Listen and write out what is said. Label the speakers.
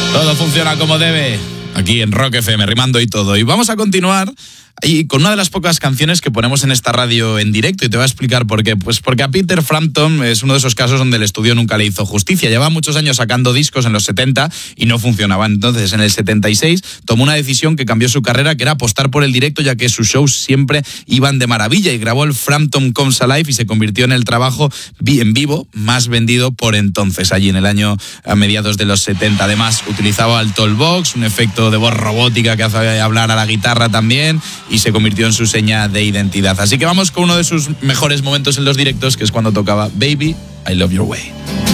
Speaker 1: Todo funciona como debe, aquí en Rock FM, rimando y todo. Y vamos a continuar y con una de las pocas canciones que ponemos en esta radio en directo, y te voy a explicar por qué. Pues porque a Peter Frampton es uno de esos casos donde el estudio nunca le hizo justicia. Llevaba muchos años sacando discos en los 70 y no funcionaban. Entonces, en el 76 tomó una decisión que cambió su carrera, que era apostar por el directo, ya que sus shows siempre iban de maravilla, y grabó el Frampton Comes Alive y se convirtió en el trabajo en vivo más vendido por entonces, allí en el año a mediados de los 70. Además, utilizaba el Tollbox, un efecto de voz robótica que hace hablar a la guitarra también, y se convirtió en su seña de identidad. Así que vamos con uno de sus mejores momentos en los directos, que es cuando tocaba Baby, I Love Your Way.